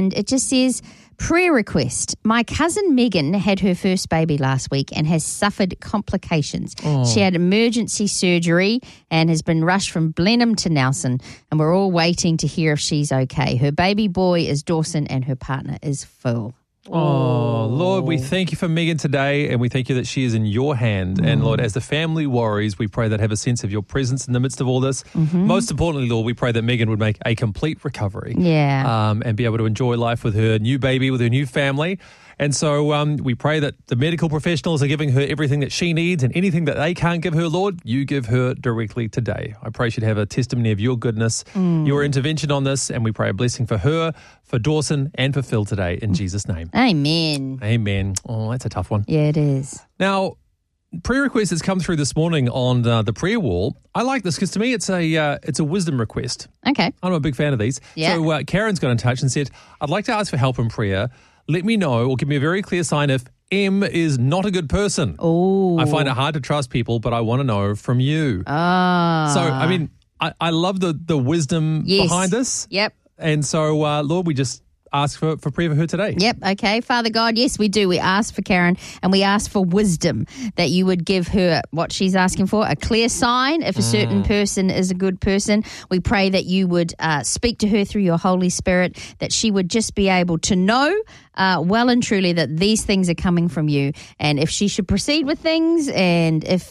and it just says, prayer request. My cousin Megan had her first baby last week and has suffered complications. She had emergency surgery and has been rushed from Blenheim to Nelson, and we're all waiting to hear if she's okay. Her baby boy is Dawson and her partner is Phil. Oh, Lord, we thank you for Megan today, and we thank you that she is in your hand. And Lord, as the family worries, we pray that have a sense of your presence in the midst of all this. Most importantly, Lord, we pray that Megan would make a complete recovery. And be able to enjoy life with her new baby, with her new family. And so we pray that the medical professionals are giving her everything that she needs, and anything that they can't give her, Lord, you give her directly today. I pray she'd have a testimony of your goodness, your intervention on this, and we pray a blessing for her, for Dawson, and for Phil today, in Jesus' name. Amen. Amen. Oh, that's a tough one. Yeah, it is. Now, prayer request has come through this morning on the prayer wall. I like this because to me it's a wisdom request. Okay. I'm a big fan of these. Yeah. So Karen's got in touch and said, I'd like to ask for help in prayer. Let me know or give me a very clear sign if M is not a good person. Oh. I find it hard to trust people, but I want to know from you. Ah. So, I mean, I love the wisdom behind this. Yep. And so, Lord, we just ask for prayer for her today. Yep, okay. Father God, yes, we do. We ask for Karen and we ask for wisdom, that you would give her what she's asking for, a clear sign if a certain person is a good person. We pray that you would speak to her through your Holy Spirit, that she would just be able to know well and truly that these things are coming from you, and if she should proceed with things and if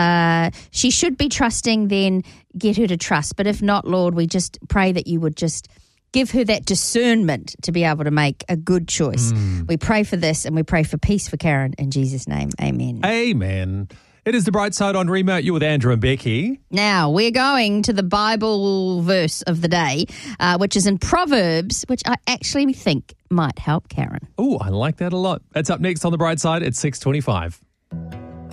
she should be trusting, then get her to trust. But if not, Lord, we just pray that you would just give her that discernment to be able to make a good choice. We pray for this, and we pray for peace for Karen in Jesus' name. Amen. Amen. It is The Bright Side on Remote. You're with Andrew and Becky. Now, we're going to the Bible verse of the day, which is in Proverbs, which I actually think might help Karen. Oh, I like that a lot. That's up next on The Bright Side at 6:25.